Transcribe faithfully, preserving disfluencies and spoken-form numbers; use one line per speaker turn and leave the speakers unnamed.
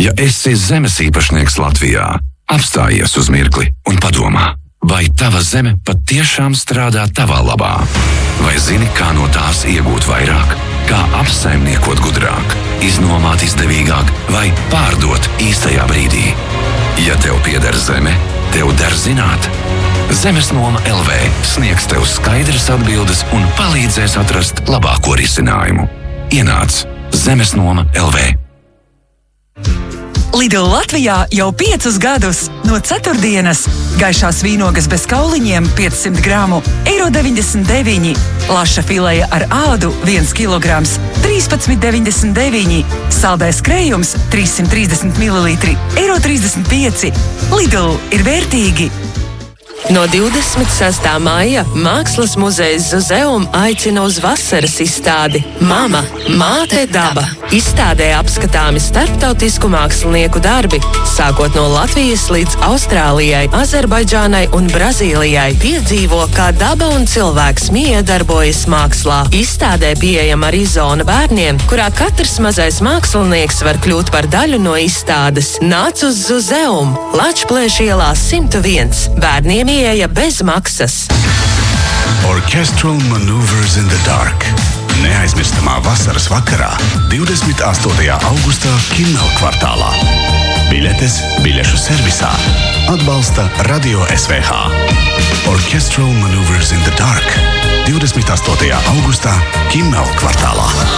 Ja esi zemes īpašnieks Latvijā, apstājies uz mirkli un padomā, vai tava zeme patiešām strādā tavā labā? Vai zini, kā no tās iegūt vairāk? Kā apsaimniekot gudrāk, iznomāt izdevīgāk vai pārdot īstajā brīdī? Ja tev pieder zeme, tev der zināt. Zemes noma L V sniegs tev skaidras atbildes un palīdzēs atrast labāko risinājumu. Ienāc Zemes noma L V.
Lidl Latvijā jau piecus gadus no ceturtdienas gaišās vīnogas bez kauliņiem piecsimt gramu eiro deviņdesmit deviņi, laša fileja ar ādu viens kilograms trīspadsmit deviņdesmit deviņi, saldais krējums trīssimt trīsdesmit mililitri eiro trīsdesmit pieci. Lidl ir vērtīgi!
No divdesmit sestā maija Mākslas muzejs Zuzeum aicina uz vasaras izstādi Mama, māte, daba. Izstādē apskatāmi starptautisku mākslinieku darbi, sākot no Latvijas līdz Austrālijai, Azerbaidžānai un Brazīlijai. Piedzīvo, kā daba un cilvēks miedarbojas mākslā. Izstādē pieejama arī zona bērniem, kurā katrs mazais mākslinieks var kļūt par daļu no izstādes. Nāc uz Zuzeum, Lačplēš ielā simt viens. Bērniem ieeja bez maksas.
Orchestral Maneuvers in the Dark. Neaizmirstamā vasaras vakarā divdesmit astotajā augustā Kimmel kvartālā. Biļetes biļešu servisā atbalsta Radio S V H. Orchestral Maneuvers in the Dark. divdesmit astotajā augustā Kimmel kvartālā.